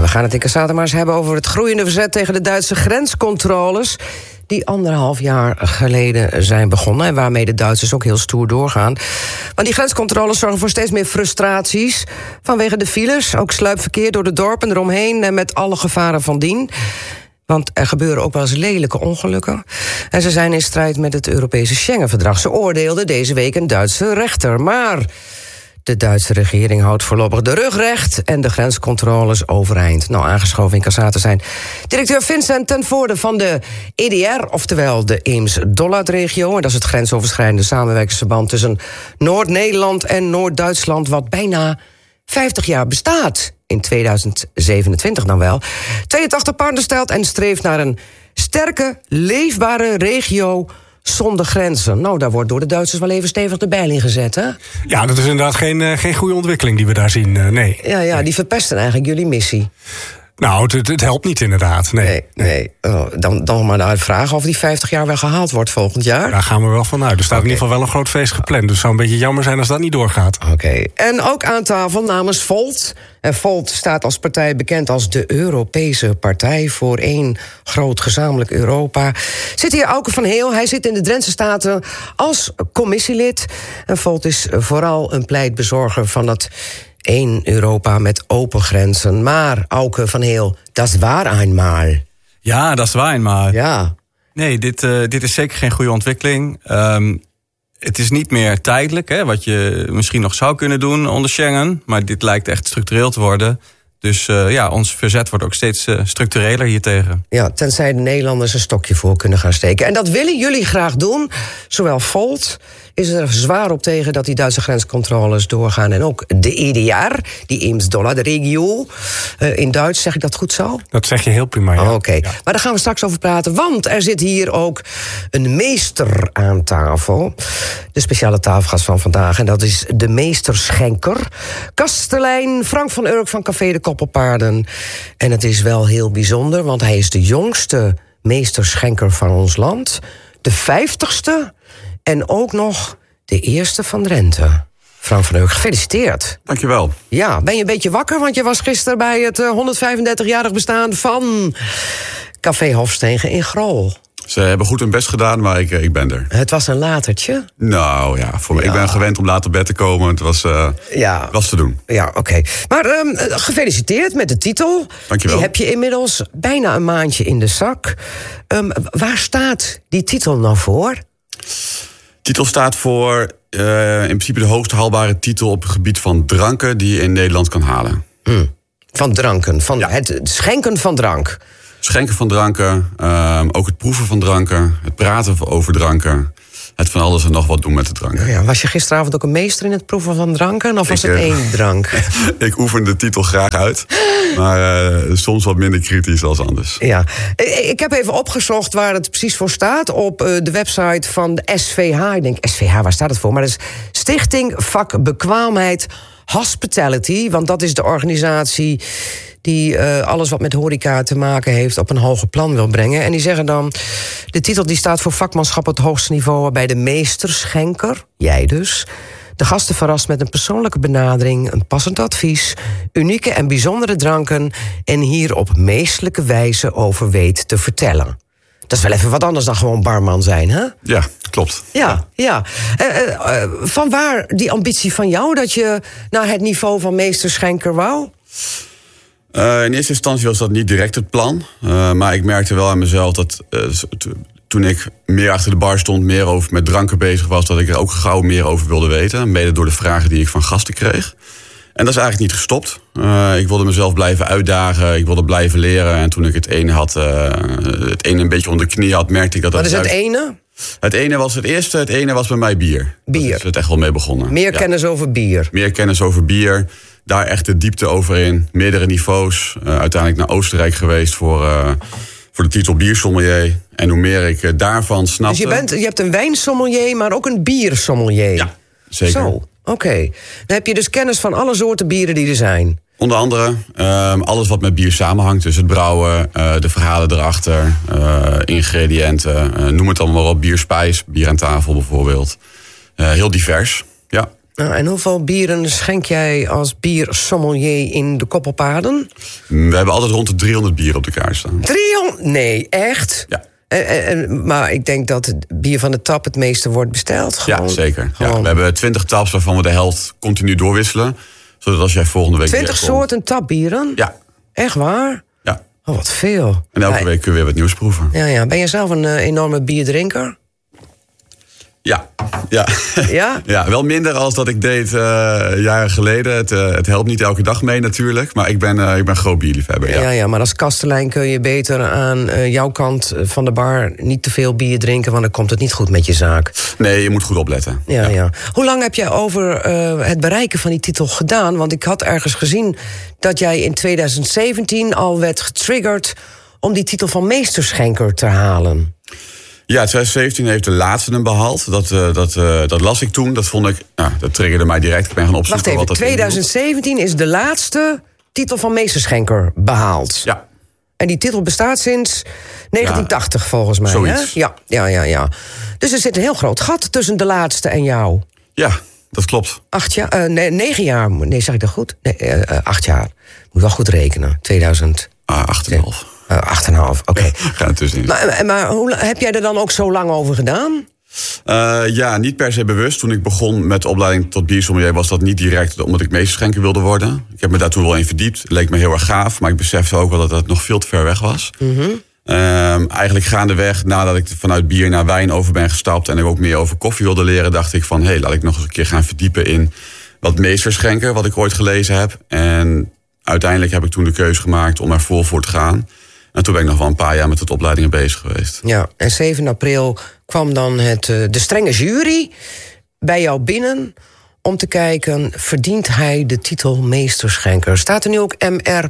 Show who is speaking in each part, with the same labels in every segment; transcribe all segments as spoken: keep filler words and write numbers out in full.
Speaker 1: we gaan het in Cassata maar eens hebben over het groeiende verzet tegen de Duitse grenscontroles, die anderhalf jaar geleden zijn begonnen en waarmee de Duitsers ook heel stoer doorgaan. Want die grenscontroles zorgen voor steeds meer frustraties vanwege de files, ook sluipverkeer door de dorpen eromheen en met alle gevaren van dien. Want er gebeuren ook wel eens lelijke ongelukken. En ze zijn in strijd met het Europese Schengen-verdrag. Ze oordeelde deze week een Duitse rechter. Maar de Duitse regering houdt voorlopig de rug recht en de grenscontroles overeind. Nou, aangeschoven in Cassata zijn directeur Vincent ten Voorde van de E D R, oftewel de Eems-Dollard-regio. En dat is het grensoverschrijdende samenwerkingsverband tussen Noord-Nederland en Noord-Duitsland, wat bijna vijftig jaar bestaat. In tweeduizend zevenentwintig dan wel. tweeëntachtig partners telt en streeft naar een sterke, leefbare regio zonder grenzen. Nou, daar wordt door de Duitsers wel even stevig de bijl in gezet, hè?
Speaker 2: Ja, dat is inderdaad geen, uh, geen goede ontwikkeling die we daar zien, uh, nee.
Speaker 1: Ja, ja, die verpesten eigenlijk jullie missie.
Speaker 2: Nou, het, het, het helpt niet inderdaad, nee.
Speaker 1: Nee, nee. Oh, dan, dan maar de vraag of die vijftig jaar wel gehaald wordt volgend jaar.
Speaker 2: Daar gaan we wel vanuit. Er staat okay. in ieder geval wel een groot feest gepland. Dus het zou een beetje jammer zijn als dat niet doorgaat.
Speaker 1: Oké. Okay. En ook aan tafel namens Volt. En Volt staat als partij bekend als de Europese Partij voor één groot gezamenlijk Europa. Zit hier Auke van Heel. Hij zit in de Drentse Staten als commissielid. En Volt is vooral een pleitbezorger van het één Europa met open grenzen. Maar, Auke van Heel, dat is waar eenmaal.
Speaker 3: Ja, dat is waar eenmaal.
Speaker 1: Ja.
Speaker 3: Nee, dit, uh, dit is zeker geen goede ontwikkeling. Um, het is niet meer tijdelijk, hè, wat je misschien nog zou kunnen doen onder Schengen. Maar dit lijkt echt structureel te worden. Dus uh, ja, ons verzet wordt ook steeds uh, structureler hiertegen.
Speaker 1: Ja, tenzij de Nederlanders een stokje voor kunnen gaan steken. En dat willen jullie graag doen. Zowel Volt is er zwaar op tegen dat die Duitse grenscontroles doorgaan. En ook de E D R, die Eems-Dollard-regio. Uh, in Duits, zeg ik dat goed zo?
Speaker 2: Dat zeg je heel prima, ja.
Speaker 1: Oké, okay.
Speaker 2: Ja.
Speaker 1: Maar daar gaan we straks over praten. Want er zit hier ook een meester aan tafel. De speciale tafelgast van vandaag. En dat is de meesterschenker. Kastelein Frank van Urk van Café de Koppelpaarden. En het is wel heel bijzonder, want hij is de jongste meesterschenker van ons land. De vijftigste en ook nog de eerste van Drenthe. Frank van Urk, gefeliciteerd.
Speaker 4: Dankjewel.
Speaker 1: Ja, ben je een beetje wakker? Want je was gisteren bij het honderdvijfendertigjarig bestaan van Café Hofstegen in Grol.
Speaker 4: Ze hebben goed hun best gedaan, maar ik, ik ben er.
Speaker 1: Het was een latertje?
Speaker 4: Nou ja, voor me, ja. Ik ben gewend om laat op bed te komen. Het was, uh,
Speaker 1: ja.
Speaker 4: was te doen.
Speaker 1: Ja, oké. Okay. Maar um, gefeliciteerd met de titel.
Speaker 4: Dankjewel.
Speaker 1: Die heb je inmiddels bijna een maandje in de zak. Um, waar staat die titel nou voor?
Speaker 4: De titel staat voor uh, in principe de hoogst haalbare titel op het gebied van dranken die je in Nederland kan halen.
Speaker 1: Hmm. Van dranken, van
Speaker 4: ja.
Speaker 1: het schenken van drank.
Speaker 4: Schenken van dranken, uh, ook het proeven van dranken, het praten over dranken. Het van alles en nog wat doen met de dranken.
Speaker 1: Ja, was je gisteravond ook een meester in het proeven van dranken? Of was
Speaker 4: ik,
Speaker 1: het
Speaker 4: uh,
Speaker 1: één drank?
Speaker 4: Ik oefen de titel graag uit. Maar uh, soms wat minder kritisch als anders.
Speaker 1: Ja. Ik heb even opgezocht waar het precies voor staat. Op uh, de website van de S V H. Ik denk, S V H, waar staat het voor? Maar dat is Stichting Vakbekwaamheid Hospitality. Want dat is de organisatie die uh, alles wat met horeca te maken heeft op een hoger plan wil brengen. En die zeggen dan, de titel die staat voor vakmanschap op het hoogste niveau, waarbij de meesterschenker, jij dus, de gasten verrast met een persoonlijke benadering, een passend advies, unieke en bijzondere dranken en hier op meesterlijke wijze over weet te vertellen. Dat is wel even wat anders dan gewoon barman zijn, hè?
Speaker 4: Ja, klopt.
Speaker 1: Ja, ja. Uh, uh, van waar die ambitie van jou dat je naar het niveau van meesterschenker wou?
Speaker 4: Uh, in eerste instantie was dat niet direct het plan. Uh, maar ik merkte wel aan mezelf dat uh, t- toen ik meer achter de bar stond, meer over met dranken bezig was, dat ik er ook gauw meer over wilde weten. Mede door de vragen die ik van gasten kreeg. En dat is eigenlijk niet gestopt. Uh, ik wilde mezelf blijven uitdagen, ik wilde blijven leren. En toen ik het ene had, uh, het ene een beetje onder de knie had, merkte ik dat...
Speaker 1: Wat
Speaker 4: dat
Speaker 1: is het
Speaker 4: uit...
Speaker 1: ene?
Speaker 4: Het ene was het eerste, het ene was bij mij bier.
Speaker 1: Bier.
Speaker 4: Daar is het echt wel mee begonnen.
Speaker 1: Meer
Speaker 4: ja.
Speaker 1: kennis over bier.
Speaker 4: Meer kennis over bier. Daar echt de diepte over in. Meerdere niveaus. Uh, uiteindelijk naar Oostenrijk geweest voor, uh, voor de titel biersommelier. En hoe meer ik uh, daarvan snapte...
Speaker 1: Dus je, bent, je hebt een wijnsommelier, maar ook een biersommelier.
Speaker 4: Ja, zeker.
Speaker 1: Zo, oké. Okay. Dan heb je dus kennis van alle soorten bieren die er zijn.
Speaker 4: Onder andere uh, alles wat met bier samenhangt. Dus het brouwen, uh, de verhalen erachter, uh, ingrediënten. Uh, noem het allemaal maar op. Bierspijs, bier aan tafel bijvoorbeeld. Uh, heel divers, ja.
Speaker 1: Nou, en hoeveel bieren schenk jij als biersommelier in de Koppelpaden?
Speaker 4: We hebben altijd rond de driehonderd bier op de kaart staan.
Speaker 1: driehonderd? Nee, echt?
Speaker 4: Ja.
Speaker 1: En, en, maar ik denk dat het bier van de tap het meeste wordt besteld. Gewoon.
Speaker 4: Ja, zeker. Ja,
Speaker 1: Gewoon.
Speaker 4: we hebben twintig taps waarvan we de helft continu doorwisselen. Zodat als jij volgende week...
Speaker 1: twintig soorten tapbieren?
Speaker 4: Ja.
Speaker 1: Echt waar?
Speaker 4: Ja.
Speaker 1: Oh, wat veel.
Speaker 4: En elke
Speaker 1: ja,
Speaker 4: week kun je weer wat nieuws proeven.
Speaker 1: Ja, ja. Ben je zelf een uh, enorme bierdrinker?
Speaker 4: Ja, ja.
Speaker 1: Ja?
Speaker 4: Ja, wel minder als dat ik deed uh, jaren geleden. Het, uh, het helpt niet elke dag mee natuurlijk. Maar ik ben, uh, ik ben groot bierliefhebber, ja.
Speaker 1: Ja, ja, maar als kastelein kun je beter aan uh, jouw kant van de bar niet te veel bier drinken, want dan komt het niet goed met je zaak.
Speaker 4: Nee, je moet goed opletten.
Speaker 1: Ja, ja.
Speaker 4: ja.
Speaker 1: Hoe lang heb jij over uh, het bereiken van die titel gedaan? Want ik had ergens gezien dat jij in twintig zeventien al werd getriggerd om die titel van meesterschenker te halen.
Speaker 4: Ja, twintig zeventien heeft de laatste hem behaald. Dat, uh, dat, uh, dat las ik toen. Dat vond ik, nou, dat triggerde mij direct. Ik ben gaan opzoeken.
Speaker 1: Wacht even,
Speaker 4: wat dat
Speaker 1: twintig zeventien is de laatste titel van meesterschenker behaald.
Speaker 4: Ja.
Speaker 1: En die titel bestaat sinds negentien tachtig ja, volgens mij.
Speaker 4: Zoiets.
Speaker 1: Hè? Ja, ja, ja, ja. Dus er zit een heel groot gat tussen de laatste en jou.
Speaker 4: Ja, dat klopt.
Speaker 1: Acht jaar, uh, nee, negen jaar. Nee, zeg ik dat goed? Nee, uh, uh, acht jaar. Moet wel goed rekenen. tweeduizend.
Speaker 4: Ah, acht en een half.
Speaker 1: Uh, acht en een half, oké. Okay.
Speaker 4: Ga er tussenin.
Speaker 1: Maar, maar hoe, heb jij er dan ook zo lang over gedaan?
Speaker 4: Uh, ja, niet per se bewust. Toen ik begon met de opleiding tot biersommelier was dat niet direct omdat ik meesterschenker wilde worden. Ik heb me daar toen wel in verdiept. Het leek me heel erg gaaf, maar ik besefte ook wel dat het nog veel te ver weg was.
Speaker 1: Mm-hmm.
Speaker 4: Um, eigenlijk gaandeweg, nadat ik vanuit bier naar wijn over ben gestapt en ik ook meer over koffie wilde leren, dacht ik van, hé, hey, laat ik nog eens een keer gaan verdiepen in wat meesterschenken, wat ik ooit gelezen heb. En uiteindelijk heb ik toen de keuze gemaakt om er vol voor te gaan. En toen ben ik nog wel een paar jaar met het opleidingen bezig geweest.
Speaker 1: Ja, en zeven april kwam dan het, de strenge jury bij jou binnen om te kijken, verdient hij de titel meesterschenker? Staat er nu ook M R.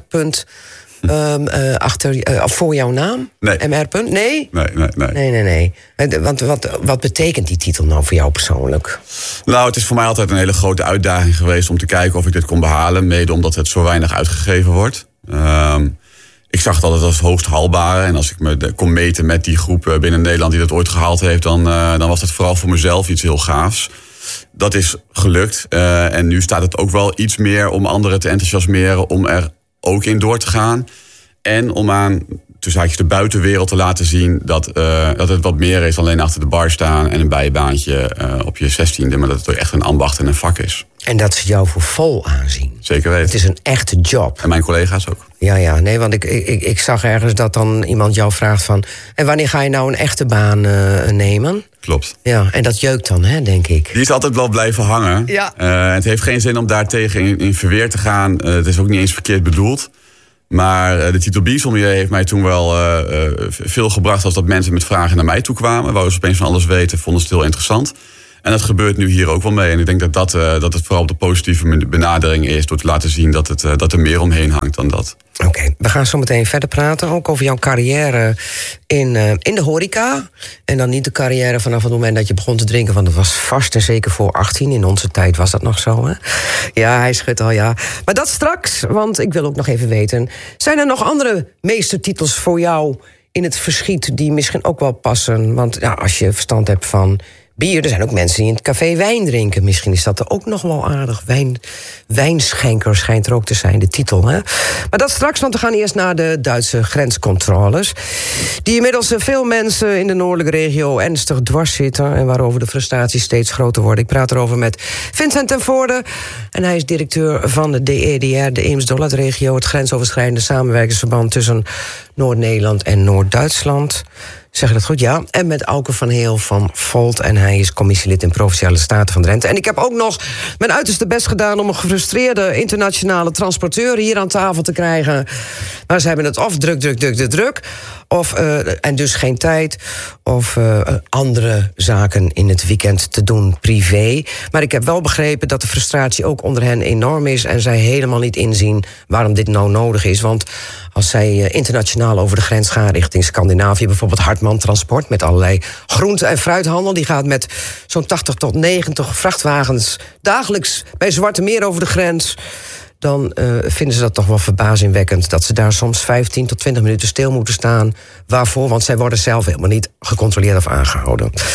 Speaker 1: Um, uh, achter, uh, voor jouw naam?
Speaker 4: Nee.
Speaker 1: M R. Nee?
Speaker 4: Nee, nee, nee.
Speaker 1: Nee, nee, nee. Want wat, wat betekent die titel nou voor jou persoonlijk?
Speaker 4: Nou, het is voor mij altijd een hele grote uitdaging geweest om te kijken of ik dit kon behalen. Mede omdat het zo weinig uitgegeven wordt. Um, ik zag het altijd als het hoogst haalbare. En als ik me de, kon meten met die groep binnen Nederland die dat ooit gehaald heeft, dan, uh, dan was het vooral voor mezelf iets heel gaafs. Dat is gelukt. Uh, en nu staat het ook wel iets meer om anderen te enthousiasmeren om er ook in door te gaan. En om aan tussen haakjes de buitenwereld te laten zien dat, uh, dat het wat meer is dan alleen achter de bar staan en een bijbaantje uh, op je zestiende. Maar dat het echt een ambacht en een vak is.
Speaker 1: En dat ze jou voor vol aanzien.
Speaker 4: Zeker weten.
Speaker 1: Het is een echte job.
Speaker 4: En mijn collega's ook.
Speaker 1: Ja, ja, nee, want ik, ik, ik zag ergens dat dan iemand jou vraagt van, en wanneer ga je nou een echte baan uh, nemen?
Speaker 4: Klopt.
Speaker 1: Ja, en dat jeukt dan, hè, denk ik.
Speaker 4: Die is altijd wel blijven hangen.
Speaker 1: Ja.
Speaker 4: Uh, het heeft geen zin om daartegen in, in verweer te gaan. Uh, het is ook niet eens verkeerd bedoeld. Maar uh, de titel biersommelier heeft mij toen wel uh, uh, veel gebracht als dat mensen met vragen naar mij toe kwamen. Wouden ze opeens van alles weten, vonden ze het heel interessant. En dat gebeurt nu hier ook wel mee. En ik denk dat, dat, uh, dat het vooral op de positieve benadering is, door te laten zien dat, het, uh, dat er meer omheen hangt dan dat.
Speaker 1: Oké, okay, we gaan zo meteen verder praten, ook over jouw carrière in, uh, in de horeca. En dan niet de carrière vanaf het moment dat je begon te drinken, want dat was vast en zeker voor achttien. In onze tijd was dat nog zo, hè? Ja, hij schudt al, ja. Maar dat straks, want ik wil ook nog even weten, zijn er nog andere meestertitels voor jou in het verschiet die misschien ook wel passen? Want ja, als je verstand hebt van bier, er zijn ook mensen die in het café wijn drinken. Misschien is dat er ook nog wel aardig. Wijn, wijnschenker schijnt er ook te zijn, de titel. Hè? Maar dat straks, want we gaan eerst naar de Duitse grenscontroles. Die inmiddels veel mensen in de noordelijke regio ernstig dwars zitten en waarover de frustraties steeds groter worden. Ik praat erover met Vincent ten Voorde. En hij is directeur van de D E D R, de Eems-Dollardregio, het grensoverschrijdende samenwerkingsverband tussen Noord-Nederland en Noord-Duitsland. Zeg je dat goed? Ja. En met Auke van Heel van Volt. En hij is commissielid in Provinciale Staten van Drenthe. En ik heb ook nog mijn uiterste best gedaan om een gefrustreerde internationale transporteur hier aan tafel te krijgen. Maar ze hebben het of druk, druk, druk, druk, druk. Of, uh, en dus geen tijd. Of uh, andere zaken in het weekend te doen, privé. Maar ik heb wel begrepen dat de frustratie ook onder hen enorm is. En zij helemaal niet inzien waarom dit nou nodig is. Want als zij uh, internationaal over de grens gaan richting Scandinavië, bijvoorbeeld Hartman Transport met allerlei groente- en fruithandel, die gaat met zo'n tachtig tot negentig vrachtwagens dagelijks bij Zwarte Meer over de grens, dan uh, vinden ze dat toch wel verbazingwekkend dat ze daar soms vijftien tot twintig minuten stil moeten staan. Waarvoor? Want zij worden zelf helemaal niet gecontroleerd of aangehouden. Maar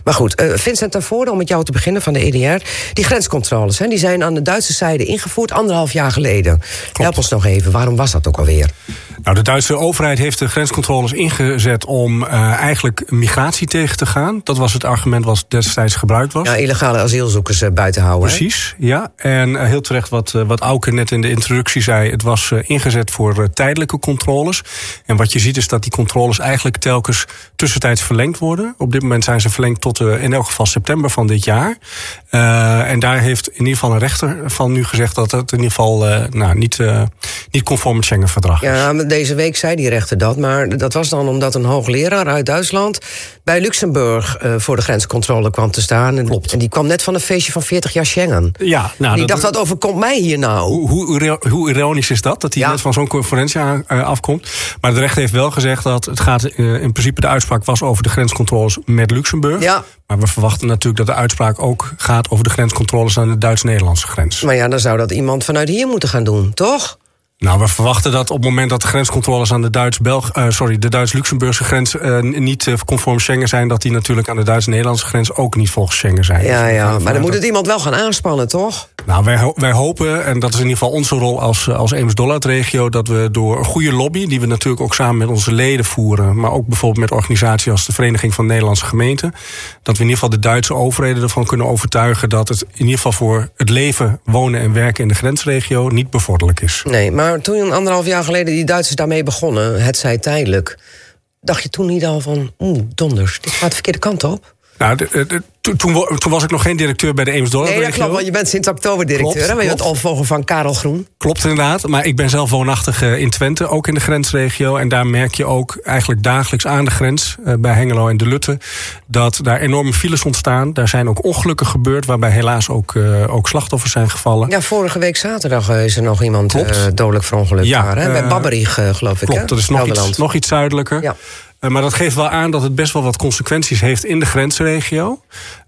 Speaker 1: Maar goed, uh, Vincent ten Voorde, om met jou te beginnen van de E D R. Die grenscontroles, hè, die zijn aan de Duitse zijde ingevoerd anderhalf jaar geleden. Klopt. Help ons nog even, waarom was dat ook alweer?
Speaker 2: Nou, de Duitse overheid heeft de grenscontroles ingezet om uh, eigenlijk migratie tegen te gaan. Dat was het argument wat destijds gebruikt was.
Speaker 1: Ja, illegale asielzoekers uh, buiten houden.
Speaker 2: Precies, hè? Ja. En uh, heel terecht wat, uh, wat Auke net in de introductie zei. Het was uh, ingezet voor uh, tijdelijke controles. En wat je ziet is dat die controles eigenlijk telkens tussentijds verlengd worden. Op dit moment zijn ze verlengd tot uh, in elk geval september van dit jaar. Uh, en daar heeft in ieder geval een rechter van nu gezegd dat het in ieder geval uh, nou, niet, uh, niet conform het Schengen-verdrag is.
Speaker 1: Ja, maar deze week zei die rechter dat. Maar dat was dan omdat een hoogleraar uit Duitsland bij Luxemburg uh, voor de grenscontrole kwam te staan. En,
Speaker 2: Klopt.
Speaker 1: En die kwam net van een feestje van veertig jaar Schengen.
Speaker 2: Ja, nou,
Speaker 1: die
Speaker 2: dat,
Speaker 1: dacht, dat overkomt mij hier nou.
Speaker 2: Hoe, hoe, hoe ironisch is dat, dat hij ja. net van zo'n conferentie aan, uh, afkomt. Maar de rechter heeft wel gezegd dat het gaat uh, in principe de uitspraak was over de grenscontroles met Luxemburg.
Speaker 1: Ja.
Speaker 2: Maar we verwachten natuurlijk dat de uitspraak ook gaat over de grenscontroles aan de Duits-Nederlandse grens.
Speaker 1: Maar ja, dan zou dat iemand vanuit hier moeten gaan doen, toch?
Speaker 2: Nou, we verwachten dat op het moment dat de grenscontroles aan de Duits-Belg, uh, sorry, de Duits-Luxemburgse grens uh, niet uh, conform Schengen zijn, dat die natuurlijk aan de Duits-Nederlandse grens ook niet volgens Schengen zijn.
Speaker 1: Ja,
Speaker 2: dus
Speaker 1: ja, maar dan moet
Speaker 2: dat...
Speaker 1: het iemand wel gaan aanspannen, toch?
Speaker 2: Nou, wij, wij hopen, en dat is in ieder geval onze rol als, als Eems-Dollard-regio, dat we door een goede lobby, die we natuurlijk ook samen met onze leden voeren, maar ook bijvoorbeeld met organisaties als de Vereniging van Nederlandse Gemeenten, dat we in ieder geval de Duitse overheden ervan kunnen overtuigen dat het in ieder geval voor het leven, wonen en werken in de grensregio niet bevorderlijk is.
Speaker 1: Nee, maar toen anderhalf jaar geleden die Duitsers daarmee begonnen, het zij tijdelijk, dacht je toen niet al van, oeh, donders, dit gaat de verkeerde kant op?
Speaker 2: Nou, de, de, toen, toen was ik nog geen directeur bij de Eems-Dollard-regio.
Speaker 1: Nee, dat klopt, want je bent sinds oktober directeur. Klopt, en je bent opvolger van Karel Groen.
Speaker 2: Klopt inderdaad, maar ik ben zelf woonachtig in Twente, ook in de grensregio. En daar merk je ook eigenlijk dagelijks aan de grens, bij Hengelo en De Lutte, dat daar enorme files ontstaan. Daar zijn ook ongelukken gebeurd, waarbij helaas ook, uh, ook slachtoffers zijn gevallen.
Speaker 1: Ja, vorige week zaterdag is er nog iemand uh, dodelijk verongelukt
Speaker 2: ja,
Speaker 1: daar. Hè? Uh, bij Babberich, uh, geloof ik.
Speaker 2: Klopt,
Speaker 1: hè?
Speaker 2: dat is nog iets, nog iets zuidelijker. Ja. Uh, maar dat geeft wel aan dat het best wel wat consequenties heeft in de grensregio.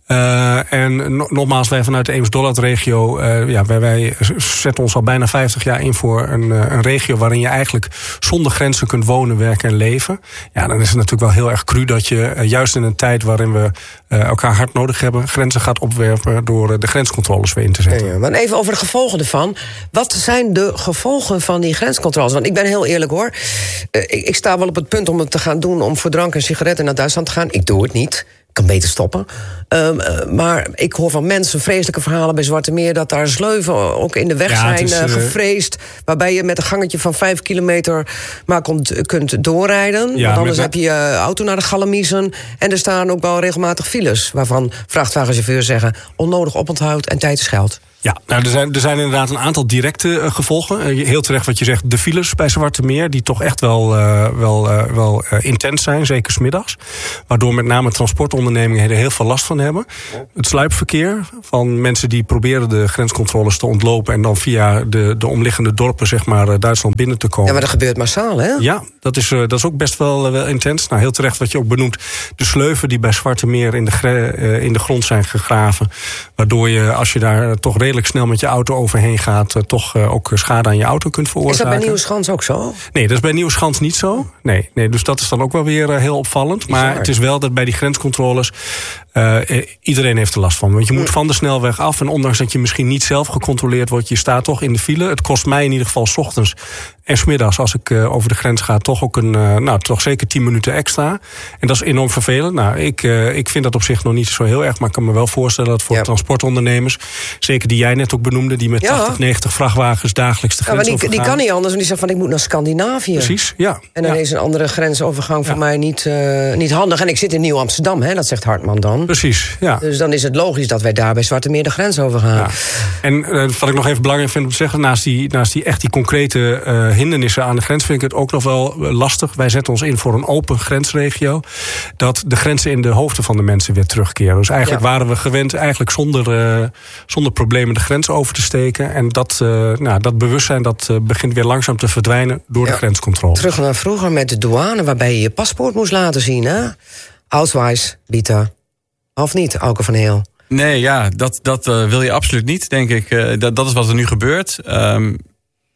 Speaker 2: Uh, en no- nogmaals, wij vanuit de Eems-Dollard-regio, uh, ja, wij, wij zetten ons al bijna vijftig jaar in voor een, uh, een regio waarin je eigenlijk zonder grenzen kunt wonen, werken en leven. Ja, dan is het natuurlijk wel heel erg cru dat je uh, juist in een tijd waarin we uh, elkaar hard nodig hebben, grenzen gaat opwerpen door uh, de grenscontroles weer in te zetten.
Speaker 1: Ja, ja. Maar even over de gevolgen ervan. Wat zijn de gevolgen van die grenscontroles? Want ik ben heel eerlijk hoor. Uh, ik, ik sta wel op het punt om het te gaan doen om voor drank en sigaretten naar Duitsland te gaan. Ik doe het niet. Ik kan beter stoppen. Um, uh, maar ik hoor van mensen vreselijke verhalen bij Zwarte Meer, dat daar sleuven ook in de weg ja, zijn is, uh, gevreesd. Waarbij je met een gangetje van vijf kilometer maar kunt, kunt doorrijden. Ja, want anders met... heb je je auto naar de Galamiezen. En er staan ook wel regelmatig files, waarvan vrachtwagenchauffeurs zeggen onnodig oponthoud en tijd is geld.
Speaker 2: Ja, nou, er zijn, er zijn inderdaad een aantal directe uh, gevolgen. Uh, heel terecht wat je zegt, de files bij Zwarte Meer, die toch echt wel, uh, wel, uh, wel uh, intens zijn, zeker 's middags. Waardoor met name transportondernemingen er heel veel last van hebben. Het sluipverkeer van mensen die proberen de grenscontroles te ontlopen en dan via de, de omliggende dorpen, zeg maar, uh, Duitsland binnen te komen.
Speaker 1: Ja, maar dat gebeurt massaal, hè?
Speaker 2: Ja, dat is, uh, dat is ook best wel, uh, wel intens. Nou, heel terecht wat je ook benoemt, de sleuven die bij Zwarte Meer in de, gre- uh, in de grond zijn gegraven. Waardoor je, als je daar uh, toch redelijk redelijk snel met je auto overheen gaat, uh, toch uh, ook schade aan je auto kunt veroorzaken.
Speaker 1: Is dat bij Nieuweschans ook zo?
Speaker 2: Nee, dat is bij Nieuweschans niet zo. Nee, nee, dus dat is dan ook wel weer uh, heel opvallend. Bizar. Maar het is wel dat bij die grenscontroles uh, iedereen heeft er last van. Want je moet van de snelweg af en ondanks dat je misschien niet zelf gecontroleerd wordt, je staat toch in de file. Het kost mij in ieder geval 's ochtends en 's middags als ik uh, over de grens ga toch ook een, uh, nou toch zeker tien minuten extra. En dat is enorm vervelend. Nou, ik, uh, ik vind dat op zich nog niet zo heel erg, maar ik kan me wel voorstellen dat voor ja. transportondernemers, zeker die jij net ook benoemde, die met ja. tachtig, negentig vrachtwagens dagelijks de grens
Speaker 1: ja, maar die,
Speaker 2: overgaan.
Speaker 1: die kan niet anders, want die zegt van ik moet naar Scandinavië.
Speaker 2: Precies, ja.
Speaker 1: En dan
Speaker 2: ja.
Speaker 1: is een andere grensovergang voor
Speaker 2: ja.
Speaker 1: mij niet, uh, niet handig. En ik zit in Nieuw-Amsterdam, hè, dat zegt Hartman dan.
Speaker 2: Precies, ja.
Speaker 1: Dus dan is het logisch dat wij daar bij Zwarte Meer de grens overgaan. Ja.
Speaker 2: En uh, wat ik nog even belangrijk vind om te zeggen, naast die, naast die echt die concrete uh, hindernissen aan de grens, vind ik het ook nog wel lastig. Wij zetten ons in voor een open grensregio, dat de grenzen in de hoofden van de mensen weer terugkeren. Dus eigenlijk ja. waren we gewend eigenlijk zonder, uh, zonder problemen de grens over te steken. En dat, uh, nou, dat bewustzijn dat uh, begint weer langzaam te verdwijnen door ja. de grenscontrole.
Speaker 1: Terug naar vroeger met de douane, waarbij je je paspoort moest laten zien, hè? Ausweis, Bita. Of niet, Auke van Heel?
Speaker 3: Nee, ja, dat, dat uh, wil je absoluut niet, denk ik. Uh, dat, dat is wat er nu gebeurt. Um,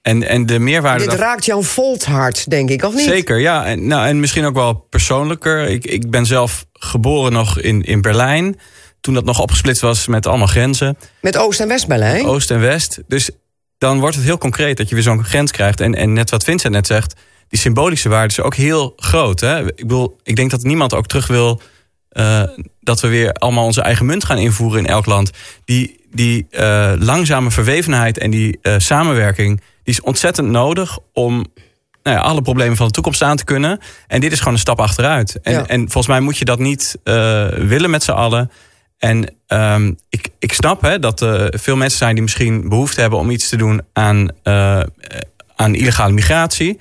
Speaker 3: En, en de meerwaarde.
Speaker 1: Dit raakt Jan Volt hard, denk ik, of niet?
Speaker 3: Zeker, ja. En, nou, en misschien ook wel persoonlijker. Ik, ik ben zelf geboren nog in, in Berlijn. Toen dat nog opgesplitst was met allemaal grenzen.
Speaker 1: Met Oost- en West-Berlijn?
Speaker 3: Oost en West. Dus dan wordt het heel concreet dat je weer zo'n grens krijgt. En, en net wat Vincent net zegt, die symbolische waarde is ook heel groot. Hè? Ik bedoel, ik denk dat niemand ook terug wil uh, dat we weer allemaal onze eigen munt gaan invoeren in elk land. Die, die uh, langzame verwevenheid en die uh, samenwerking, die is ontzettend nodig om nou ja, alle problemen van de toekomst aan te kunnen. En dit is gewoon een stap achteruit. En,
Speaker 1: ja.
Speaker 3: en volgens mij moet je dat niet uh, willen met z'n allen. En um, ik, ik snap hè, dat er uh, veel mensen zijn die misschien behoefte hebben om iets te doen aan, uh, aan illegale migratie.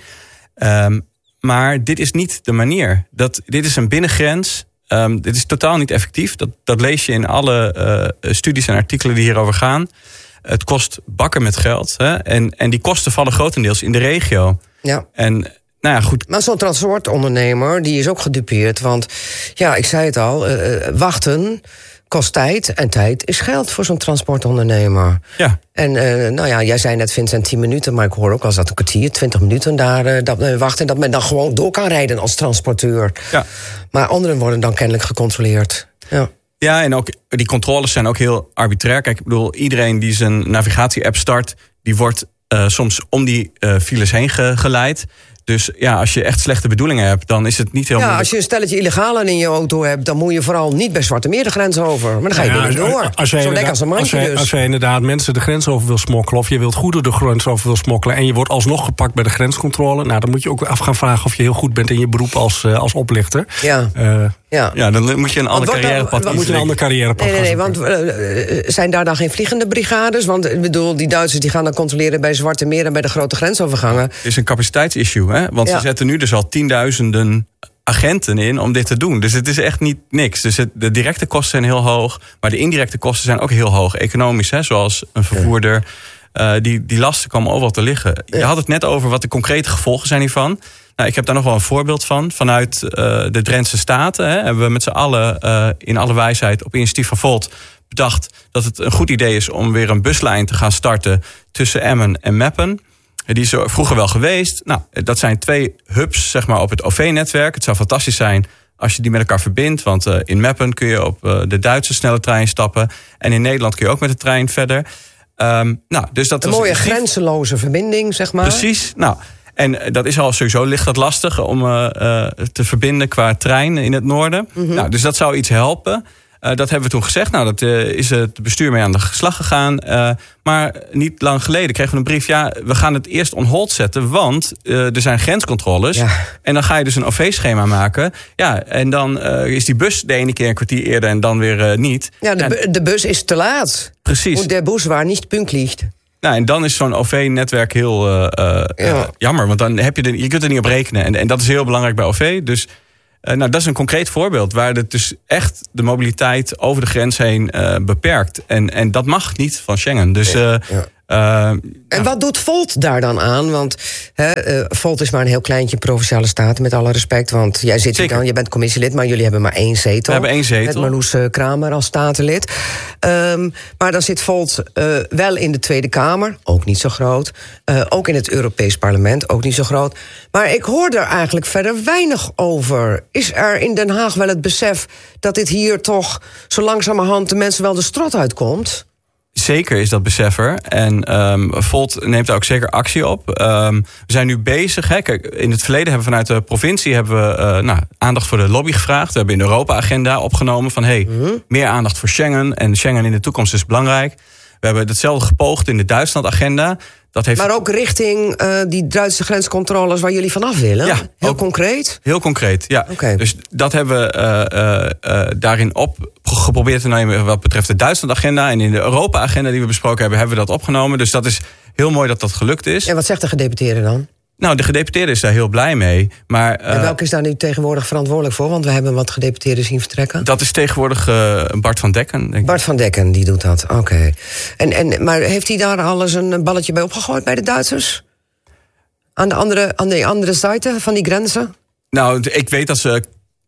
Speaker 3: Um, maar dit is niet de manier. Dat, dit is een binnengrens. Um, dit is totaal niet effectief. Dat, dat lees je in alle uh, studies en artikelen die hierover gaan. Het kost bakken met geld. Hè? En, en die kosten vallen grotendeels in de regio.
Speaker 1: Ja.
Speaker 3: En nou ja, goed.
Speaker 1: Maar zo'n transportondernemer, die is ook gedupeerd. Want ja, ik zei het al, uh, wachten kost tijd. En tijd is geld voor zo'n transportondernemer.
Speaker 3: Ja.
Speaker 1: En uh, nou ja, jij zei net Vincent tien minuten, maar ik hoor ook als dat een kwartier, twintig minuten daar uh, dat men wacht en dat men dan gewoon door kan rijden als transporteur.
Speaker 3: Ja.
Speaker 1: Maar anderen worden dan kennelijk gecontroleerd. Ja.
Speaker 3: Ja, en ook die controles zijn ook heel arbitrair. Kijk, ik bedoel, iedereen die zijn navigatie-app start, die wordt uh, soms om die uh, files heen ge- geleid. Dus ja, als je echt slechte bedoelingen hebt, dan is het niet heel
Speaker 1: Ja,
Speaker 3: moeilijk.
Speaker 1: als je een stelletje illegalen in je auto hebt, dan moet je vooral niet bij Zwarte Meer de grens over. Maar dan ga je
Speaker 2: Ja,
Speaker 1: binnen door.
Speaker 2: als jij
Speaker 1: Zo lekker als een
Speaker 2: als
Speaker 1: mandje
Speaker 2: jij,
Speaker 1: dus.
Speaker 2: als jij inderdaad mensen de grens over wil smokkelen, of je wilt goederen de grens over wil smokkelen en je wordt alsnog gepakt bij de grenscontrole, nou, dan moet je ook af gaan vragen of je heel goed bent in je beroep als, uh, als oplichter.
Speaker 1: Ja.
Speaker 2: Uh,
Speaker 1: Ja.
Speaker 3: Ja, dan moet je een ander
Speaker 1: Want wat-
Speaker 3: carrièrepad
Speaker 1: wat-
Speaker 2: moet je een ander carrièrepad
Speaker 1: Nee, nee, nee,
Speaker 2: gaan
Speaker 1: want uh, zijn daar dan geen vliegende brigades? Want ik bedoel, die Duitsers die gaan dan controleren bij Zwarte Meer en bij de grote grensovergangen.
Speaker 3: Het is een capaciteitsissue, hè? Want
Speaker 1: Ja.
Speaker 3: ze zetten nu dus al tienduizenden agenten in om dit te doen. Dus het is echt niet niks. Dus het, de directe kosten zijn heel hoog, maar de indirecte kosten zijn ook heel hoog. Economisch, hè? Zoals een vervoerder. Uh, die, die lasten komen overal te liggen. Je had het net over wat de concrete gevolgen zijn hiervan. Nou, ik heb daar nog wel een voorbeeld van. Vanuit uh, de Drentse Staten hè, hebben we met z'n allen uh, in alle wijsheid op initiatief van Volt bedacht dat het een goed idee is om weer een buslijn te gaan starten tussen Emmen en Meppen. Die is er vroeger wel geweest. Nou, dat zijn twee hubs zeg maar, op het O V-netwerk. Het zou fantastisch zijn als je die met elkaar verbindt. Want uh, in Meppen kun je op uh, de Duitse snelle trein stappen. En in Nederland kun je ook met de trein verder. Um, nou, dus dat
Speaker 1: Een
Speaker 3: was
Speaker 1: mooie
Speaker 3: initiatief.
Speaker 1: grenzeloze verbinding, zeg maar.
Speaker 3: Precies. Nou, en dat is al sowieso ligt dat lastig om uh, uh, te verbinden qua trein in het noorden. Mm-hmm. Nou, dus dat zou iets helpen. Uh, dat hebben we toen gezegd. Nou, dat uh, is het bestuur mee aan de slag gegaan. Uh, maar niet lang geleden kregen we een brief. Ja, we gaan het eerst on hold zetten, want uh, er zijn grenscontroles. Ja. En dan ga je dus een O V-schema maken. Ja, en dan uh, is die bus de ene keer een kwartier eerder en dan weer uh, niet.
Speaker 1: Ja, de, bu- de bus is te laat.
Speaker 3: Precies.
Speaker 1: Und der Bus war nicht pünktlich.
Speaker 3: Nou, en dan is zo'n O V-netwerk heel uh, uh,
Speaker 1: Ja.
Speaker 3: jammer. Want dan heb je, de, je kunt er niet op rekenen. En, en dat is heel belangrijk bij O V. Dus uh, nou, dat is een concreet voorbeeld. Waar het dus echt de mobiliteit over de grens heen uh, beperkt. En, en dat mag niet van Schengen. Dus uh,
Speaker 1: Ja.
Speaker 3: Uh,
Speaker 1: En wat doet Volt daar dan aan? Want hè, uh, Volt is maar een heel kleintje provinciale staten, met alle respect. Want jij zit hier dan, je bent commissielid, maar jullie hebben maar één zetel.
Speaker 3: We hebben één zetel.
Speaker 1: Met Marloes uh, Kramer als statenlid. Um, maar dan zit Volt uh, wel in de Tweede Kamer, ook niet zo groot. Uh, ook in het Europees Parlement, ook niet zo groot. Maar ik hoor er eigenlijk verder weinig over. Is er in Den Haag wel het besef dat dit hier toch zo langzamerhand de mensen wel de strot uitkomt?
Speaker 3: Zeker is dat besef er. En um, Volt neemt daar ook zeker actie op. Um, we zijn nu bezig. Hè. Kijk, in het verleden hebben we vanuit de provincie hebben we, uh, nou, aandacht voor de lobby gevraagd. We hebben in de Europa-agenda opgenomen van hey, mm-hmm. meer aandacht voor Schengen. En Schengen in de toekomst is belangrijk. We hebben hetzelfde gepoogd in de Duitsland-agenda. Dat heeft...
Speaker 1: Maar ook richting uh, die Duitse grenscontroles waar jullie vanaf willen?
Speaker 3: Ja,
Speaker 1: heel
Speaker 3: ook,
Speaker 1: concreet?
Speaker 3: Heel concreet, ja.
Speaker 1: Okay.
Speaker 3: Dus dat hebben we uh, uh, uh, daarin op geprobeerd te nemen wat betreft de Duitsland-agenda. En in de Europa-agenda die we besproken hebben, hebben we dat opgenomen. Dus dat is heel mooi dat dat gelukt is.
Speaker 1: En wat zegt de gedeputeerde dan?
Speaker 3: Nou, de gedeputeerde is daar heel blij mee. Maar, uh,
Speaker 1: en welke is daar nu tegenwoordig verantwoordelijk voor? Want we hebben wat gedeputeerden zien vertrekken.
Speaker 3: Dat is tegenwoordig uh, Bart van Dekken. Denk ik.
Speaker 1: Bart van Dekken, die doet dat. Oké. Okay. En, en, maar heeft hij daar alles een balletje bij opgegooid bij de Duitsers? Aan de andere, aan de andere zijde van die grenzen?
Speaker 3: Nou, ik weet dat ze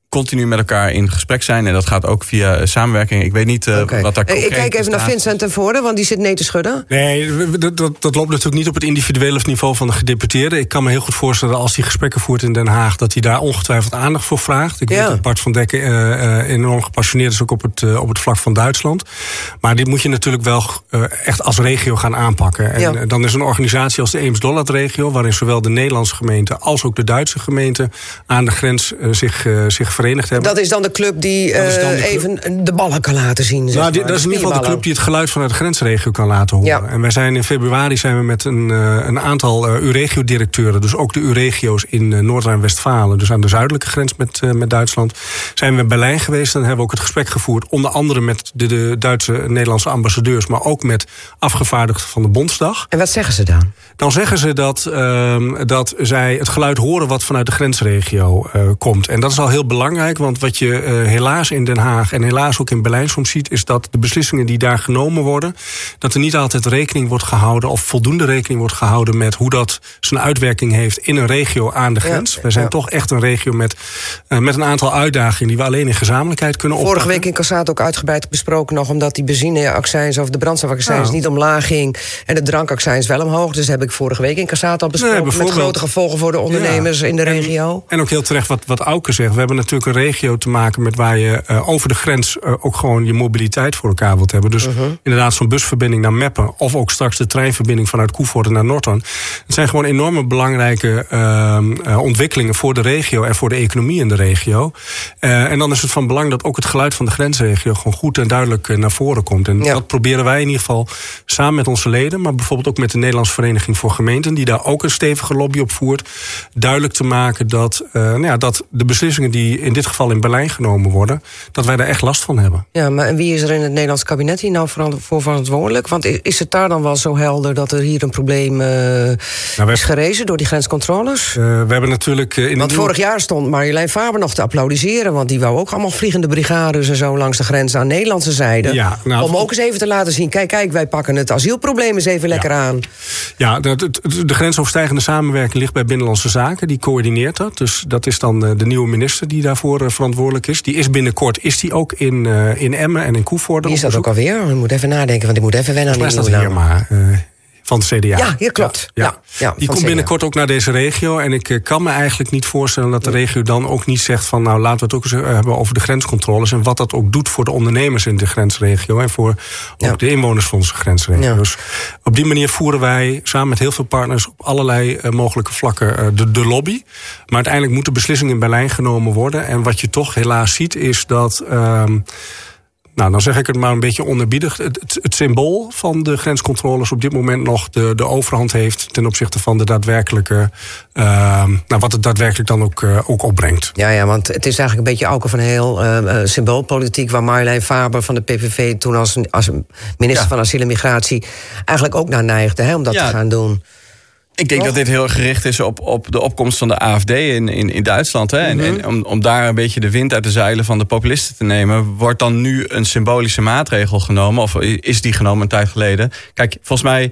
Speaker 3: continu met elkaar in gesprek zijn. En dat gaat ook via samenwerking. Ik weet niet uh, okay. wat daar concreet
Speaker 1: Ik kijk even naar Vincent ten Voorde, want die zit nee te schudden.
Speaker 2: Nee, dat, dat, dat loopt natuurlijk niet op het individuele niveau van de gedeputeerde. Ik kan me heel goed voorstellen als hij gesprekken voert in Den Haag, dat hij daar ongetwijfeld aandacht voor vraagt. Ik ja. weet dat Bart van Dekken uh, uh, enorm gepassioneerd is ook op het, uh, op het vlak van Duitsland. Maar dit moet je natuurlijk wel uh, echt als regio gaan aanpakken. En ja. dan is een organisatie als de Eems-Dolland-regio, waarin zowel de Nederlandse gemeente als ook de Duitse gemeente aan de grens uh, zich, uh, zich verenigd hebben.
Speaker 1: Dat is dan de club die uh, de even club. de ballen kan laten zien. Zeg
Speaker 2: nou, die, dat is in ieder geval de club die het geluid vanuit de grensregio kan laten horen. Ja. En wij zijn in februari zijn we met een, uh, een aantal uh, U-regio-directeuren, dus ook de U-regio's in uh, Noord-Rijn-Westfalen, dus aan de zuidelijke grens met, uh, met Duitsland, zijn we in Berlijn geweest. En hebben we ook het gesprek gevoerd, onder andere met de, de Duitse en Nederlandse ambassadeurs, maar ook met afgevaardigden van de Bondsdag.
Speaker 1: En wat zeggen ze dan?
Speaker 2: Dan zeggen ze dat, uh, dat zij het geluid horen wat vanuit de grensregio uh, komt. En dat is al heel belangrijk, want wat je uh, helaas in Den Haag en helaas ook in Berlijn soms ziet, is dat de beslissingen die daar genomen worden, dat er niet altijd rekening wordt gehouden of voldoende rekening wordt gehouden met hoe dat zijn uitwerking heeft in een regio aan de grens. Ja, Wij zijn ja. toch echt een regio met, uh, met een aantal uitdagingen die we alleen in gezamenlijkheid kunnen oppakken.
Speaker 1: Vorige week in Cassato ook uitgebreid besproken nog, omdat die benzineaccijns of de brandstofaccijns ja. niet omlaag ging en de drankaccijns wel omhoog. Dus heb ik vorige week in Cassato al besproken nee, met grote gevolgen voor de ondernemers ja. in de regio.
Speaker 2: En, en ook heel terecht wat, wat Auke zegt. We hebben natuurlijk een regio te maken met waar je uh, over de grens uh, ook gewoon je mobiliteit voor elkaar wilt hebben. Dus uh-huh. inderdaad zo'n busverbinding naar Meppen of ook straks de treinverbinding vanuit Koevoorde naar Noordhoorn. Het zijn gewoon enorme belangrijke uh, uh, ontwikkelingen voor de regio en voor de economie in de regio. Uh, en dan is het van belang dat ook het geluid van de grensregio gewoon goed en duidelijk uh, naar voren komt. En ja. dat proberen wij in ieder geval samen met onze leden, maar bijvoorbeeld ook met de Nederlandse Vereniging voor Gemeenten, die daar ook een stevige lobby op voert, duidelijk te maken dat, uh, nou ja, dat de beslissingen die in dit geval in Berlijn genomen worden, dat wij daar echt last van hebben.
Speaker 1: Ja, maar en wie is er in het Nederlands kabinet hier nou voor verantwoordelijk? Want is het daar dan wel zo helder dat er hier een probleem uh, nou, is gerezen door die grenscontroles?
Speaker 2: Uh, we hebben natuurlijk uh, in
Speaker 1: want vorig nieuwe... jaar stond Marjolein Faber nog te applaudisseren, want die wou ook allemaal vliegende brigades en zo langs de grens aan Nederlandse zijde. Ja, nou, om ook eens even te laten zien, kijk, kijk, wij pakken het asielprobleem eens even lekker ja. aan.
Speaker 2: Ja, de, de, de grensoverstijgende samenwerking ligt bij Binnenlandse Zaken, die coördineert dat. Dus dat is dan de nieuwe minister die daarvoor uh, verantwoordelijk is. Die is binnenkort, is die ook in, uh, in Emmen en in Koevoorde.
Speaker 1: Wie is dat ook alweer? Ik moet even nadenken, want ik moet even wennen aan die nieuwe naam.
Speaker 2: Maar uh, van het C D A.
Speaker 1: Ja, hier klopt. Ja, ja. Ja,
Speaker 2: die komt binnenkort ook naar deze regio. En ik uh, kan me eigenlijk niet voorstellen dat de regio dan ook niet zegt van, nou, laten we het ook eens hebben over de grenscontroles en wat dat ook doet voor de ondernemers in de grensregio en voor ja. ook de inwoners van onze grensregio. Ja. Dus op die manier voeren wij samen met heel veel partners op allerlei uh, mogelijke vlakken uh, de, de lobby. Maar uiteindelijk moet de beslissing in Berlijn genomen worden. En wat je toch helaas ziet is dat Uh, Nou, dan zeg ik het maar een beetje onerbiedig. Het, het, het symbool van de grenscontroles op dit moment nog de, de overhand heeft ten opzichte van de daadwerkelijke, uh, nou, wat het daadwerkelijk dan ook, uh, ook opbrengt.
Speaker 1: Ja, ja, want het is eigenlijk een beetje Auke van Heel uh, symboolpolitiek, waar Marjolein Faber van de P V V toen als, als minister ja. van Asiel en Migratie eigenlijk ook naar neigde, hè, om dat ja. te gaan doen.
Speaker 3: Ik denk Toch? dat dit heel gericht is op, op de opkomst van de A F D in, in, in Duitsland. Hè? Mm-hmm. En, en om, om daar een beetje de wind uit de zeilen van de populisten te nemen, wordt dan nu een symbolische maatregel genomen, of is die genomen een tijd geleden. Kijk, volgens mij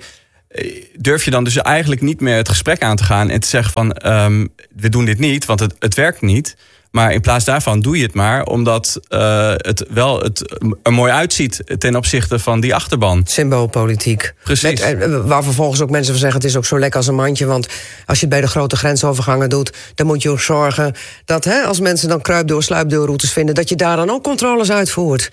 Speaker 3: durf je dan dus eigenlijk niet meer het gesprek aan te gaan en te zeggen van, um, we doen dit niet, want het, het werkt niet. Maar in plaats daarvan doe je het maar, omdat uh, het wel het er mooi uitziet ten opzichte van die achterban.
Speaker 1: Symboolpolitiek.
Speaker 3: Precies.
Speaker 1: Met, waar vervolgens ook mensen van zeggen, het is ook zo lekker als een mandje, want als je het bij de grote grensovergangen doet, dan moet je ook zorgen dat, hè, als mensen dan kruipdoor, sluipdoorroutes vinden, dat je daar dan ook controles uitvoert.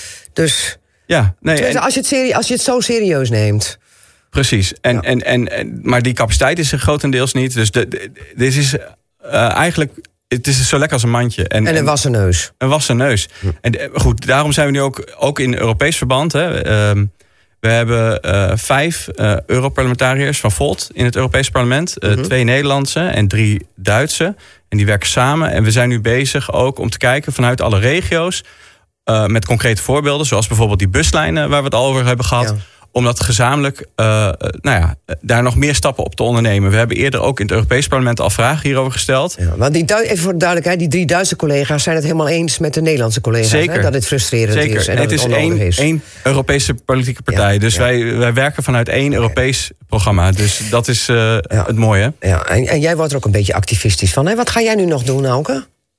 Speaker 1: Dus
Speaker 3: ja, nee,
Speaker 1: en, als, je het serie, als je het zo serieus neemt.
Speaker 3: Precies. En, ja. en, en, en, maar die capaciteit is er grotendeels niet. Dus de, de, dit is uh, eigenlijk, het is zo lekker als een mandje. En,
Speaker 1: en een wassen neus.
Speaker 3: Een wassen neus. Hm. En goed, daarom zijn we nu ook, ook in Europees verband. Hè, um, we hebben uh, vijf uh, Europarlementariërs van Volt in het Europees parlement. Uh, mm-hmm. Twee Nederlandse en drie Duitse. En die werken samen. En we zijn nu bezig ook om te kijken vanuit alle regio's. Uh, met concrete voorbeelden, zoals bijvoorbeeld die buslijnen waar we het al over hebben gehad. Ja. Om dat gezamenlijk, uh, nou ja, daar nog meer stappen op te ondernemen. We hebben eerder ook in het Europees Parlement al vragen hierover gesteld.
Speaker 1: Ja, want die, even voor de duidelijkheid, die drie Duitse collega's zijn het helemaal eens met de Nederlandse collega's. Zeker. Hè, dat het frustrerend
Speaker 3: Zeker.
Speaker 1: is. En,
Speaker 3: en
Speaker 1: dat
Speaker 3: het,
Speaker 1: het
Speaker 3: is één,
Speaker 1: is
Speaker 3: één Europese politieke partij. Ja, dus ja. Wij, wij werken vanuit één okay. Europees programma. Dus dat is uh, ja. het mooie.
Speaker 1: Ja, en, en jij wordt er ook een beetje activistisch van. Hè? Wat ga jij nu nog doen, Auke?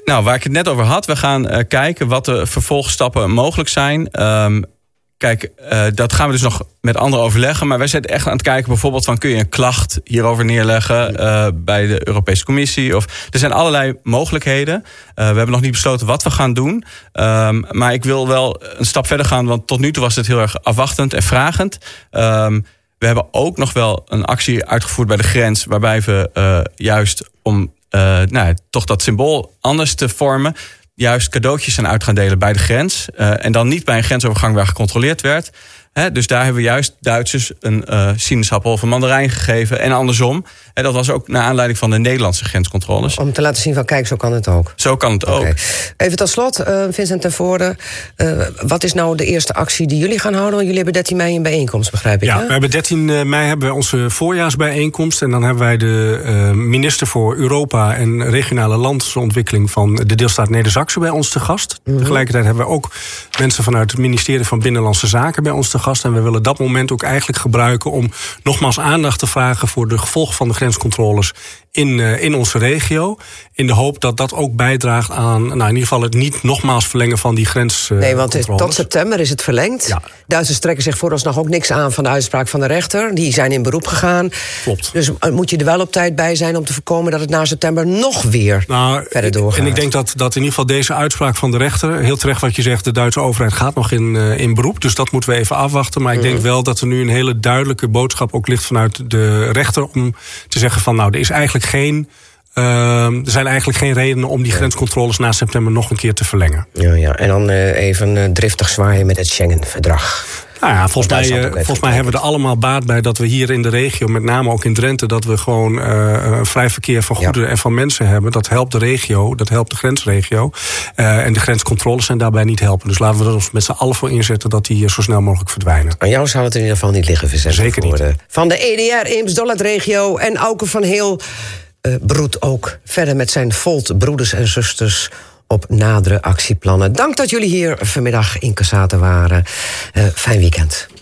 Speaker 3: Nou, waar ik het net over had, we gaan uh, kijken wat de vervolgstappen mogelijk zijn. Um, Kijk, uh, dat gaan we dus nog met anderen overleggen. Maar wij zijn echt aan het kijken bijvoorbeeld van... kun je een klacht hierover neerleggen uh, bij de Europese Commissie? Of, er zijn allerlei mogelijkheden. Uh, we hebben nog niet besloten wat we gaan doen. Um, maar ik wil wel een stap verder gaan... want tot nu toe was het heel erg afwachtend en vragend. Um, we hebben ook nog wel een actie uitgevoerd bij de grens... waarbij we uh, juist om uh, nou, toch dat symbool anders te vormen... juist cadeautjes zijn uit gaan delen bij de grens. Uh, en dan niet bij een grensovergang waar gecontroleerd werd. He, dus daar hebben we juist Duitsers een uh, sinaasappel of een mandarijn gegeven. En andersom. En dat was ook naar aanleiding van de Nederlandse grenscontroles.
Speaker 1: Om te laten zien van kijk, zo kan het ook.
Speaker 3: Zo kan het okay. ook.
Speaker 1: Even tot slot, uh, Vincent ten Voorde. Uh, wat is nou de eerste actie die jullie gaan houden? Want jullie hebben dertien mei een bijeenkomst, begrijp ik.
Speaker 2: Ja,
Speaker 1: hè?
Speaker 2: we hebben dertien mei hebben we onze voorjaarsbijeenkomst. En dan hebben wij de uh, minister voor Europa en regionale landsontwikkeling... van de deelstaat Neder-Saxen bij ons te gast. Mm-hmm. Tegelijkertijd hebben we ook mensen vanuit het ministerie van Binnenlandse Zaken bij ons te gast. En we willen dat moment ook eigenlijk gebruiken om nogmaals aandacht te vragen voor de gevolgen van de grenscontroles in, uh, in onze regio. In de hoop dat dat ook bijdraagt aan, nou in ieder geval het niet nogmaals verlengen van die grenscontroles.
Speaker 1: Nee, want het, tot september is het verlengd. Ja. Duitsers trekken zich vooralsnog ook niks aan van de uitspraak van de rechter. Die zijn in beroep gegaan.
Speaker 2: Klopt.
Speaker 1: Dus moet je er wel op tijd bij zijn om te voorkomen dat het na september nog weer nou, verder doorgaat.
Speaker 2: En ik denk dat, dat in ieder geval deze uitspraak van de rechter, heel terecht wat je zegt, de Duitse overheid gaat nog in, uh, in beroep. Dus dat moeten we even afwachten. Maar ik denk wel dat er nu een hele duidelijke boodschap ook ligt vanuit de rechter om te zeggen van nou, er is eigenlijk geen... Uh, er zijn eigenlijk geen redenen om die grenscontroles na september nog een keer te verlengen.
Speaker 1: Ja, ja. En dan uh, even uh, driftig zwaaien met het Schengen-verdrag.
Speaker 2: Nou ja, volgens mij, uh, volgens mij hebben we er allemaal baat bij dat we hier in de regio, met name ook in Drenthe, dat we gewoon uh, vrij verkeer van goederen ja. en van mensen hebben. Dat helpt de regio, dat helpt de grensregio. Uh, en de grenscontroles zijn daarbij niet helpen. Dus laten we er ons met z'n allen voor inzetten dat die zo snel mogelijk verdwijnen.
Speaker 1: Aan jou zou het in ieder geval niet liggen, Vincent.
Speaker 2: Zeker niet.
Speaker 1: Van de E D R, Eems-Dollardregio en Auke van Heel uh, broedt ook verder met zijn Volt broeders en zusters op nadere actieplannen. Dank dat jullie hier vanmiddag in Cassata waren. Uh, fijn weekend.